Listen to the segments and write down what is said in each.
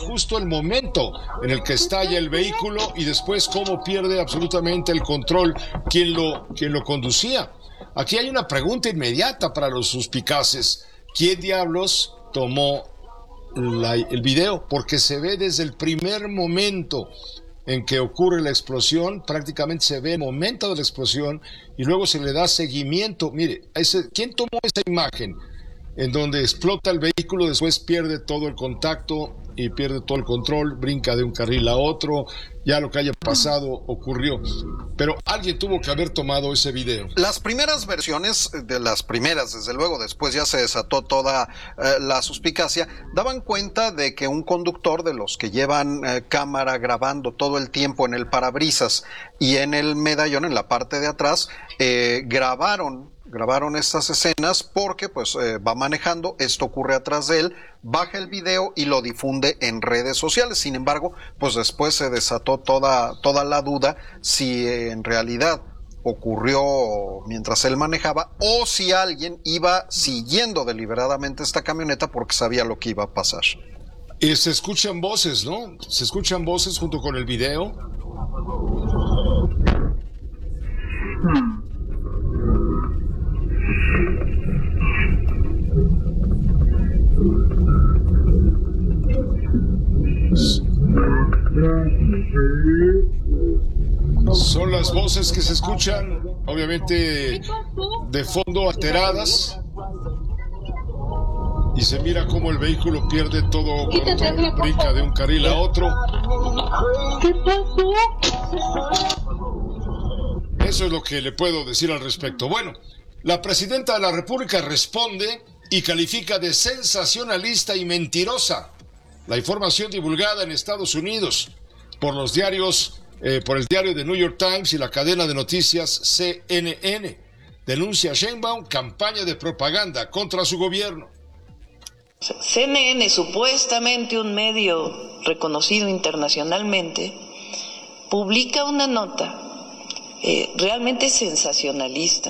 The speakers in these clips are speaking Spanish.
justo el momento en el que estalla el vehículo y después cómo pierde absolutamente el control quien lo conducía. Aquí hay una pregunta inmediata para los suspicaces. ¿Quién diablos tomó el video? Porque se ve desde el primer momento en que ocurre la explosión, prácticamente se ve el momento de la explosión y luego se le da seguimiento. Mire, ¿quién tomó esa imagen? En donde explota el vehículo, después pierde todo el contacto y pierde todo el control, brinca de un carril a otro, ya lo que haya pasado ocurrió. Pero alguien tuvo que haber tomado ese video. Las primeras versiones, desde luego, después ya se desató toda la suspicacia, daban cuenta de que un conductor de los que llevan cámara grabando todo el tiempo en el parabrisas y en el medallón, en la parte de atrás, grabaron estas escenas porque va manejando, esto ocurre atrás de él, baja el video y lo difunde en redes sociales. Sin embargo, pues después se desató toda la duda si en realidad ocurrió mientras él manejaba o si alguien iba siguiendo deliberadamente esta camioneta porque sabía lo que iba a pasar. Y se escuchan voces, ¿no? Se escuchan voces junto con el video. Son las voces que se escuchan, obviamente, de fondo alteradas. Y se mira cómo el vehículo pierde todo control, brinca de un carril a otro. ¿Qué pasó? Eso es lo que le puedo decir al respecto. Bueno, la presidenta de la República responde y califica de sensacionalista y mentirosa la información divulgada en Estados Unidos por los diarios, por el diario The New York Times y la cadena de noticias CNN. Denuncia Sheinbaum campaña de propaganda contra su gobierno. CNN, supuestamente un medio reconocido internacionalmente, publica una nota realmente sensacionalista,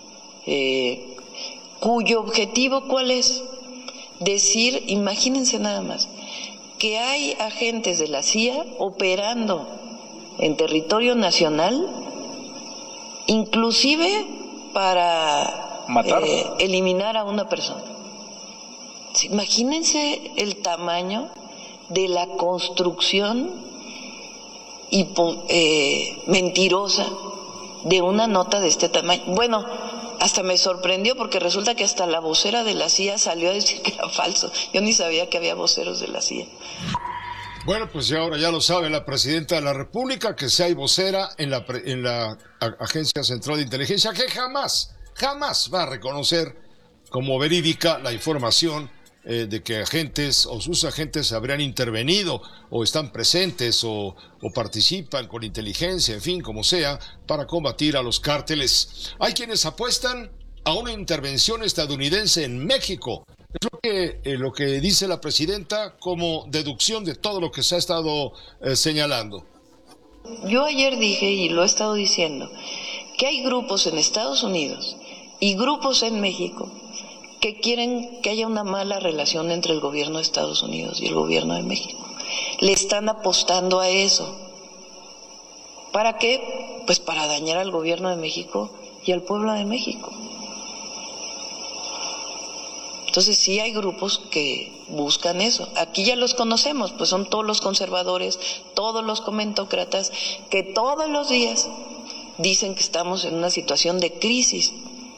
cuyo objetivo, ¿cuál es? Decir, imagínense nada más, que hay agentes de la CIA operando en territorio nacional, inclusive para eliminar a una persona. Imagínense el tamaño de la construcción mentirosa de una nota de este tamaño. Bueno, hasta me sorprendió porque resulta que hasta la vocera de la CIA salió a decir que era falso. Yo ni sabía que había voceros de la CIA. Bueno, pues ya ahora ya lo sabe la presidenta de la República, que si hay vocera en la Agencia Central de Inteligencia, que jamás va a reconocer como verídica la información de que agentes o sus agentes habrían intervenido o están presentes o participan con inteligencia, en fin, como sea, para combatir a los cárteles. Hay quienes apuestan a una intervención estadounidense en México. Es lo que dice la presidenta como deducción de todo lo que se ha estado señalando. Yo ayer dije, y lo he estado diciendo, que hay grupos en Estados Unidos y grupos en México que quieren que haya una mala relación entre el gobierno de Estados Unidos y el gobierno de México. Le están apostando a eso. ¿Para qué? Pues para dañar al gobierno de México y al pueblo de México. Entonces sí hay grupos que buscan eso. Aquí ya los conocemos, pues son todos los conservadores, todos los comentócratas, que todos los días dicen que estamos en una situación de crisis,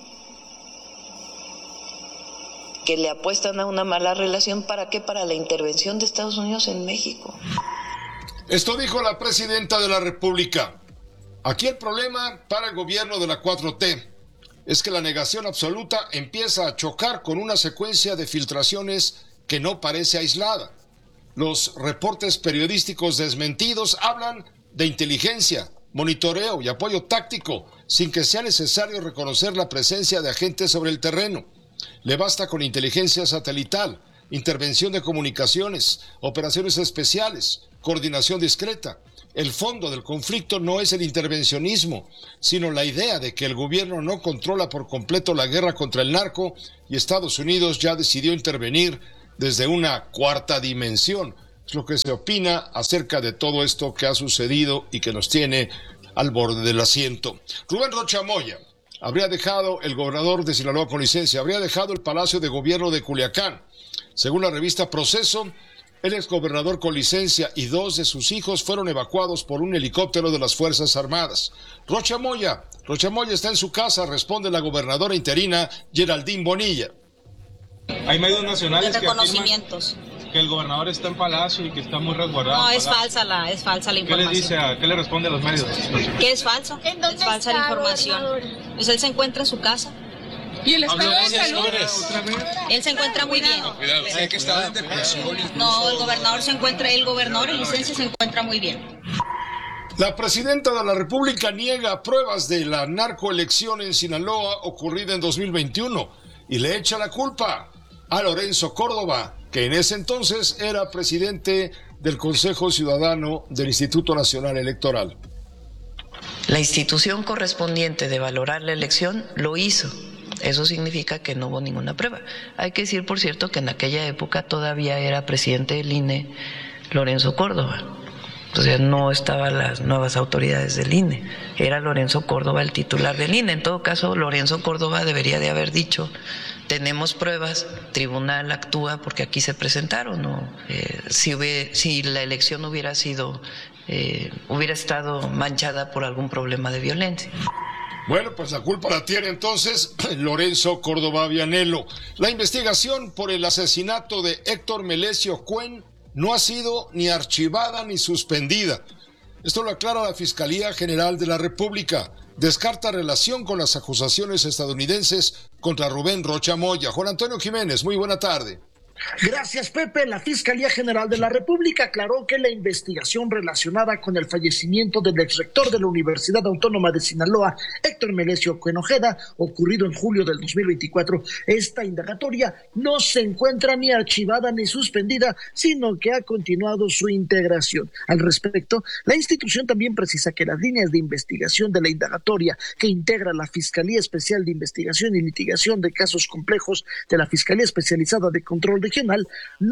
que le apuestan a una mala relación. ¿Para qué? Para la intervención de Estados Unidos en México. Esto dijo la presidenta de la República. Aquí el problema para el gobierno de la 4T es que la negación absoluta empieza a chocar con una secuencia de filtraciones que no parece aislada. Los reportes periodísticos desmentidos hablan de inteligencia, monitoreo y apoyo táctico, sin que sea necesario reconocer la presencia de agentes sobre el terreno. Le basta con inteligencia satelital, intervención de comunicaciones, operaciones especiales, coordinación discreta. El fondo del conflicto no es el intervencionismo, sino la idea de que el gobierno no controla por completo la guerra contra el narco y Estados Unidos ya decidió intervenir desde una cuarta dimensión, Es lo que se opina acerca de todo esto que ha sucedido y que nos tiene al borde del asiento. Rubén Rocha Moya el gobernador de Sinaloa con licencia, habría dejado el Palacio de Gobierno de Culiacán. Según la revista Proceso, el exgobernador con licencia y 2 de sus hijos fueron evacuados por un helicóptero de las Fuerzas Armadas. Rocha Moya está en su casa, responde la gobernadora interina Geraldine Bonilla. Hay medios nacionales que afirman que el gobernador está en Palacio y que está muy resguardado. No, es falsa la información. ¿Qué le responde a los medios? ¿Qué es falso? Es falsa la información. Pues él se encuentra en su casa. ¿Y el estado de salud? Él se encuentra muy bien. No, el gobernador en licencia se encuentra muy bien. La presidenta de la República niega pruebas de la narcoelección en Sinaloa ocurrida en 2021 y le echa la culpa a Lorenzo Córdoba, que en ese entonces era presidente del Consejo Ciudadano del Instituto Nacional Electoral. La institución correspondiente de valorar la elección lo hizo. Eso significa que no hubo ninguna prueba. Hay que decir, por cierto, que en aquella época todavía era presidente del INE Lorenzo Córdoba. O sea, no estaban las nuevas autoridades del INE. Era Lorenzo Córdoba el titular del INE. En todo caso, Lorenzo Córdoba debería de haber dicho: tenemos pruebas, tribunal actúa porque aquí se presentaron, ¿no? Si la elección hubiera estado manchada por algún problema de violencia. Bueno, pues la culpa la tiene entonces Lorenzo Córdoba Vianello. La investigación por el asesinato de Héctor Melesio Cuen no ha sido ni archivada ni suspendida. Esto lo aclara la Fiscalía General de la República. Descarta relación con las acusaciones estadounidenses contra Rubén Rocha Moya. Juan Antonio Jiménez, muy buena tarde. Gracias, Pepe. La Fiscalía General de la República aclaró que la investigación relacionada con el fallecimiento del exrector de la Universidad Autónoma de Sinaloa, Héctor Melesio Cuen Ojeda, ocurrido en julio del 2024, esta indagatoria no se encuentra ni archivada ni suspendida, sino que ha continuado su integración. Al respecto, la institución también precisa que las líneas de investigación de la indagatoria que integra la Fiscalía Especial de Investigación y Litigación de Casos Complejos de la Fiscalía Especializada de Control Regional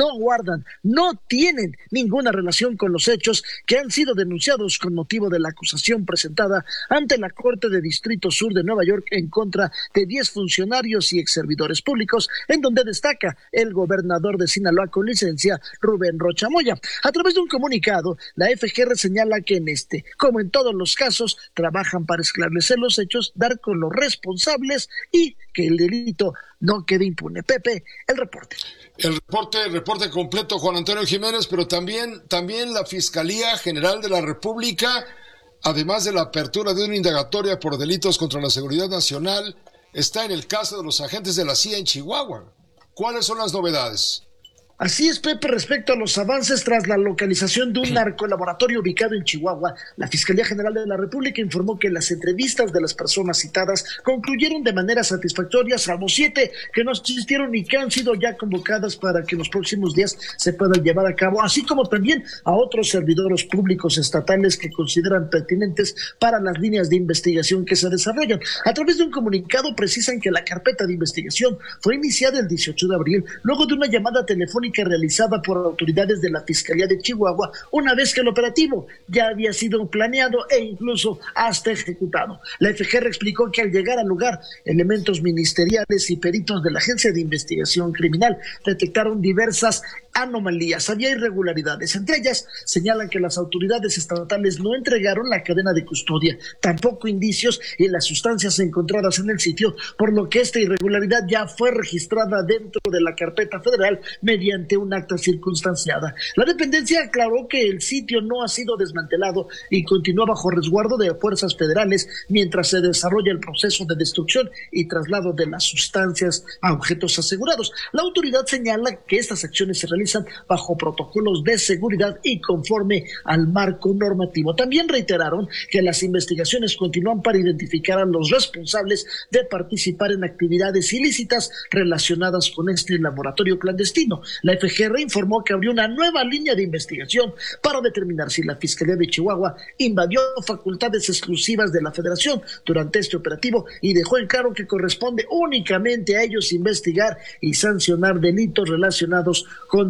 no tienen ninguna relación con los hechos que han sido denunciados con motivo de la acusación presentada ante la Corte de Distrito Sur de Nueva York en contra de 10 funcionarios y exservidores públicos, en donde destaca el gobernador de Sinaloa con licencia, Rubén Rocha Moya. A través de un comunicado, la FGR señala que en este, como en todos los casos, trabajan para esclarecer los hechos, dar con los responsables y que el delito no quede impune. Pepe, el reporte. El reporte completo, Juan Antonio Jiménez, pero también la Fiscalía General de la República, además de la apertura de una indagatoria por delitos contra la seguridad nacional, está en el caso de los agentes de la CIA en Chihuahua. ¿Cuáles son las novedades? Así es, Pepe, respecto a los avances tras la localización de un narcolaboratorio ubicado en Chihuahua, la Fiscalía General de la República informó que las entrevistas de las personas citadas concluyeron de manera satisfactoria, salvo 7 que no asistieron y que han sido ya convocadas para que en los próximos días se puedan llevar a cabo, así como también a otros servidores públicos estatales que consideran pertinentes para las líneas de investigación que se desarrollan. A través de un comunicado precisan que la carpeta de investigación fue iniciada el 18 de abril, luego de una llamada telefónica realizada por autoridades de la Fiscalía de Chihuahua, una vez que el operativo ya había sido planeado e incluso hasta ejecutado. La FGR explicó que al llegar al lugar, elementos ministeriales y peritos de la Agencia de Investigación Criminal detectaron diversas anomalías, había irregularidades. Entre ellas, señalan que las autoridades estatales no entregaron la cadena de custodia, tampoco indicios y las sustancias encontradas en el sitio, por lo que esta irregularidad ya fue registrada dentro de la carpeta federal mediante un acta circunstanciada. La dependencia aclaró que el sitio no ha sido desmantelado y continúa bajo resguardo de fuerzas federales mientras se desarrolla el proceso de destrucción y traslado de las sustancias a objetos asegurados. La autoridad señala que estas acciones se realizan bajo protocolos de seguridad y conforme al marco normativo. También reiteraron que las investigaciones continúan para identificar a los responsables de participar en actividades ilícitas relacionadas con este laboratorio clandestino. La FGR informó que abrió una nueva línea de investigación para determinar si la Fiscalía de Chihuahua invadió facultades exclusivas de la Federación durante este operativo y dejó en claro que corresponde únicamente a ellos investigar y sancionar delitos relacionados con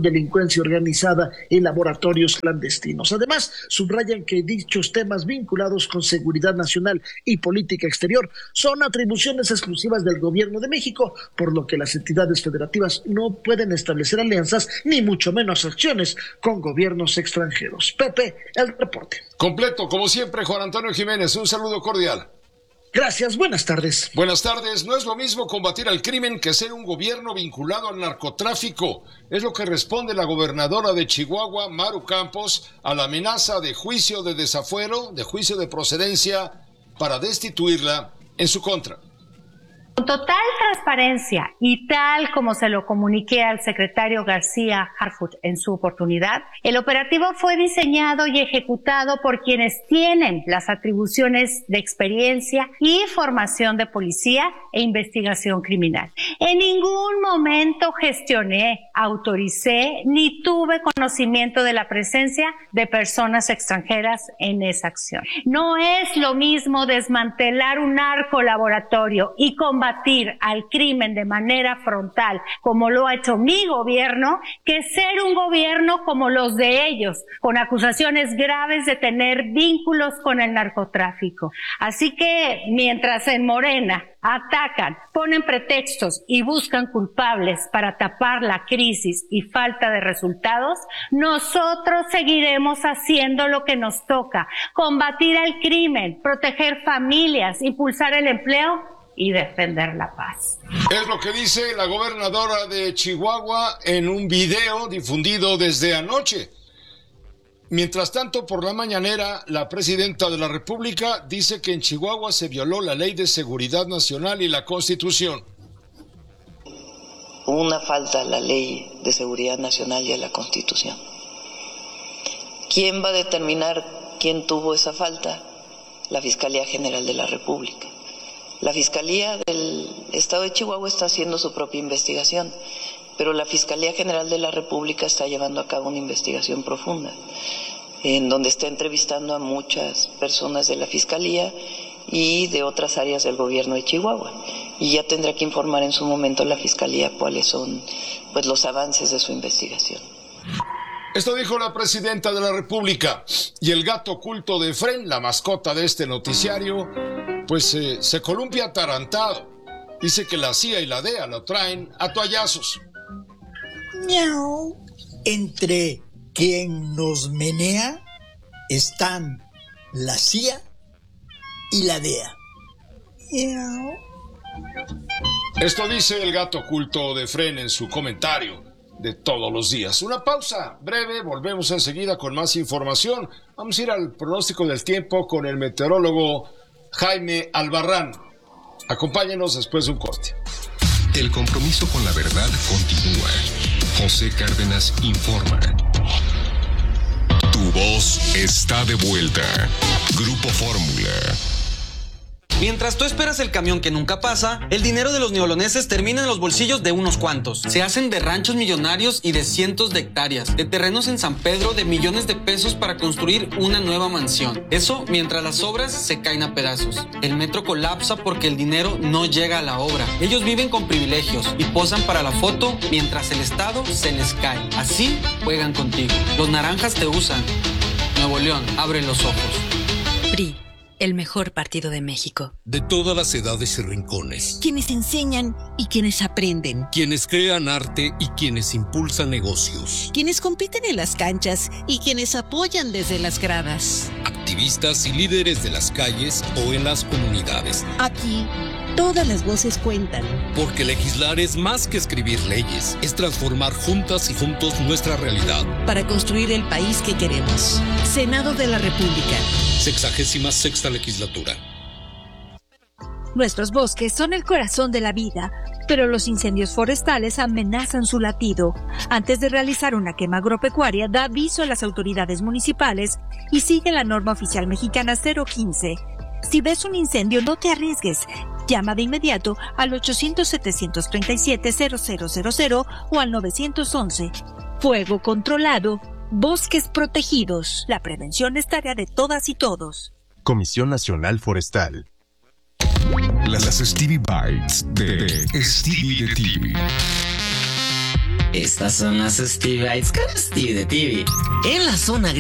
con delincuencia organizada y laboratorios clandestinos. Además, subrayan que dichos temas vinculados con seguridad nacional y política exterior son atribuciones exclusivas del Gobierno de México, por lo que las entidades federativas no pueden establecer alianzas ni mucho menos acciones con gobiernos extranjeros. Pepe, el reporte. Completo, como siempre, Juan Antonio Jiménez, un saludo cordial. Gracias, buenas tardes. Buenas tardes. No es lo mismo combatir al crimen que ser un gobierno vinculado al narcotráfico. Es lo que responde la gobernadora de Chihuahua, Maru Campos, a la amenaza de juicio de desafuero, de juicio de procedencia, para destituirla en su contra. Con total transparencia y tal como se lo comuniqué al secretario García Harfuch en su oportunidad, el operativo fue diseñado y ejecutado por quienes tienen las atribuciones de experiencia y formación de policía e investigación criminal. En ningún momento gestioné, autoricé ni tuve conocimiento de la presencia de personas extranjeras en esa acción. No es lo mismo desmantelar un narcolaboratorio y combatir al crimen de manera frontal, como lo ha hecho mi gobierno, que ser un gobierno como los de ellos, con acusaciones graves de tener vínculos con el narcotráfico. Así que, mientras en Morena atacan, ponen pretextos y buscan culpables para tapar la crisis y falta de resultados, nosotros seguiremos haciendo lo que nos toca: combatir al crimen, proteger familias, impulsar el empleo y defender la paz. Es lo que dice la gobernadora de Chihuahua en un video difundido desde anoche. Mientras tanto, por la mañanera, la presidenta de la República dice que en Chihuahua se violó la Ley de Seguridad Nacional y la Constitución. Una falta a la Ley de Seguridad Nacional y a la Constitución. ¿Quién va a determinar quién tuvo esa falta? La Fiscalía General de la República. La Fiscalía del Estado de Chihuahua está haciendo su propia investigación, pero la Fiscalía General de la República está llevando a cabo una investigación profunda, en donde está entrevistando a muchas personas de la Fiscalía y de otras áreas del gobierno de Chihuahua. Y ya tendrá que informar en su momento la Fiscalía cuáles son, pues, los avances de su investigación. Esto dijo la presidenta de la República. Y el gato oculto de Efren, la mascota de este noticiario, pues se columpia atarantado. Dice que la CIA y la DEA lo traen a toallazos. Miau. Entre quien nos menea están la CIA y la DEA. Miau. Esto dice el gato oculto de Efren en su comentario de todos los días. Una pausa breve, volvemos enseguida con más información. Vamos a ir al pronóstico del tiempo con el meteorólogo Jaime Albarrán. Acompáñenos después de un corte. El compromiso con la verdad continúa. José Cárdenas informa. Tu voz está de vuelta. Grupo Fórmula. Mientras tú esperas el camión que nunca pasa, el dinero de los neoloneses termina en los bolsillos de unos cuantos. Se hacen de ranchos millonarios y de cientos de hectáreas, de terrenos en San Pedro de millones de pesos para construir una nueva mansión. Eso mientras las obras se caen a pedazos. El metro colapsa porque el dinero no llega a la obra. Ellos viven con privilegios y posan para la foto mientras el Estado se les cae. Así juegan contigo. Los naranjas te usan. Nuevo León, abre los ojos. PRI. El mejor partido de México. De todas las edades y rincones. Quienes enseñan y quienes aprenden. Quienes crean arte y quienes impulsan negocios. Quienes compiten en las canchas y quienes apoyan desde las gradas. Activistas y líderes de las calles o en las comunidades. Aquí, todas las voces cuentan. Porque legislar es más que escribir leyes. Es transformar juntas y juntos nuestra realidad. Para construir el país que queremos. Senado de la República. 66ª legislatura. Nuestros bosques son el corazón de la vida, pero los incendios forestales amenazan su latido. Antes de realizar una quema agropecuaria, da aviso a las autoridades municipales y sigue la norma oficial mexicana 015. Si ves un incendio, no te arriesgues. Llama de inmediato al 800-737-0000 o al 911. Fuego controlado. Bosques protegidos. La prevención es tarea de todas y todos. Comisión Nacional Forestal. Las Stevie Bites de Stevie de TV. Estas son las Steve Bites con Steve de TV. En la zona